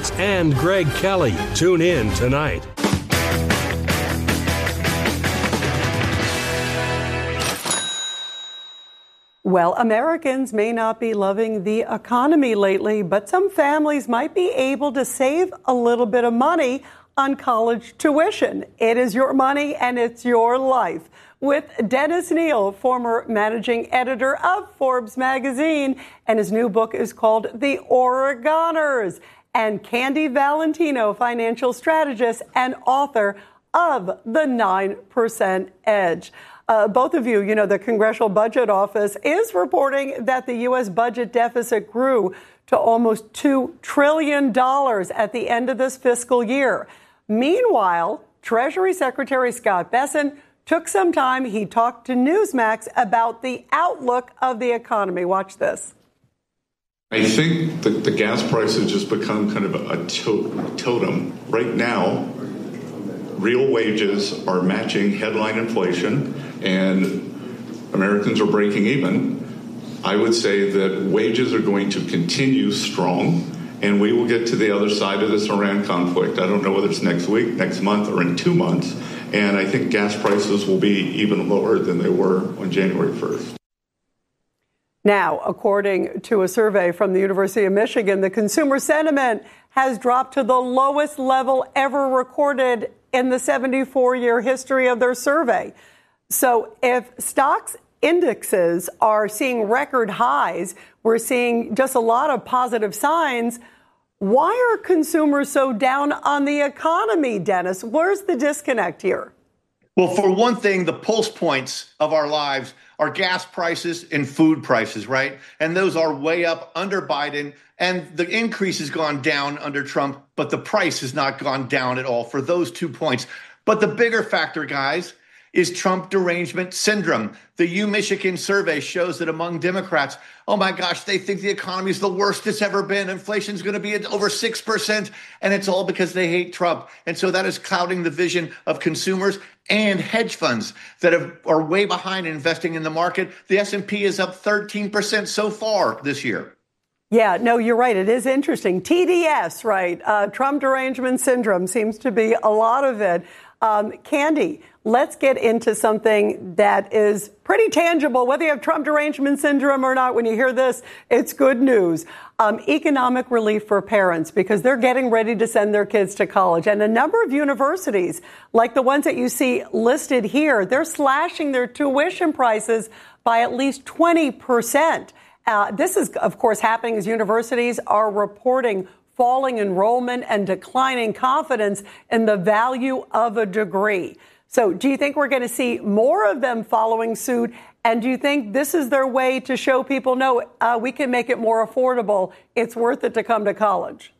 Marks and Greg Kelly. Tune in tonight. Well, Americans may not be loving the economy lately, but some families might be able to save a little bit of money on college tuition. It is your money and it's your life. With Dennis Neal, former managing editor of Forbes magazine, and his new book is called The Oregoners, and Candy Valentino, financial strategist and author of The 9% Edge. Both of you, the Congressional Budget Office is reporting that the U.S. budget deficit grew to almost $2 trillion at the end of this fiscal year. Meanwhile, Treasury Secretary Scott Bessent took some time. He talked to Newsmax about the outlook of the economy. Watch this. I think that the gas price has just become kind of a totem. Right now, real wages are matching headline inflation, and Americans are breaking even. I would say that wages are going to continue strong, and we will get to the other side of this Iran conflict. I don't know whether it's next week, next month, or in 2 months. And I think gas prices will be even lower than they were on January 1st. Now, according to a survey from the University of Michigan, the consumer sentiment has dropped to the lowest level ever recorded in the 74-year history of their survey. So if stocks indexes are seeing record highs, we're seeing just a lot of positive signs. Why are consumers so down on the economy, Dennis? Where's the disconnect here? Well, for one thing, the pulse points of our lives are gas prices and food prices, right? And those are way up under Biden. And the increase has gone down under Trump, but the price has not gone down at all for those 2 points. But the bigger factor, guys, is Trump derangement syndrome. The UMichigan survey shows that among Democrats, oh my gosh, they think the economy is the worst it's ever been. Inflation is going to be at over 6%, and it's all because they hate Trump. And so that is clouding the vision of consumers and hedge funds that are way behind investing in the market. The S&P is up 13% so far this year. Yeah, no, you're right. It is interesting. TDS, right? Trump derangement syndrome seems to be a lot of it. Candy, let's get into something that is pretty tangible. Whether you have Trump derangement syndrome or not, when you hear this, it's good news. Economic relief for parents, because they're getting ready to send their kids to college. And a number of universities, like the ones that you see listed here, they're slashing their tuition prices by at least 20%. This is, of course, happening as universities are reporting falling enrollment and declining confidence in the value of a degree. So do you think we're going to see more of them following suit? And do you think this is their way to show people, no, we can make it more affordable. It's worth it to come to college?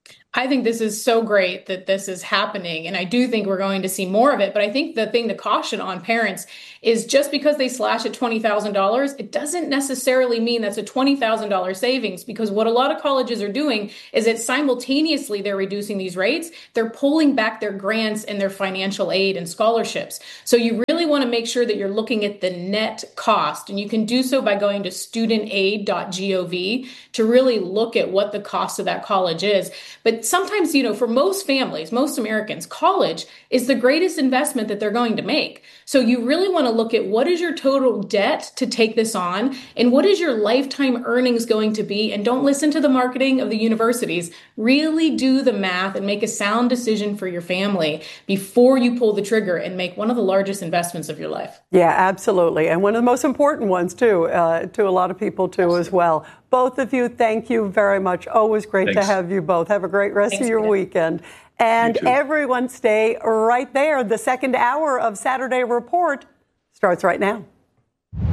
I think this is so great that this is happening. And I do think we're going to see more of it. But I think the thing to caution on parents is just because they slash at $20,000, it doesn't necessarily mean that's a $20,000 savings, because what a lot of colleges are doing is that simultaneously they're reducing these rates. They're pulling back their grants and their financial aid and scholarships. So you really want to make sure that you're looking at the net cost. And you can do so by going to studentaid.gov to really look at what the cost of that college is. But sometimes, for most families, most Americans, college is the greatest investment that they're going to make. So you really want to look at what is your total debt to take this on, and what is your lifetime earnings going to be? And don't listen to the marketing of the universities. Really do the math and make a sound decision for your family before you pull the trigger and make one of the largest investments of your life. Yeah, absolutely. And one of the most important ones, too, to a lot of people, too, as well. Both of you, thank you very much. Always great to have you both. Have a great rest of your weekend. And everyone stay right there. The second hour of Saturday Report starts right now.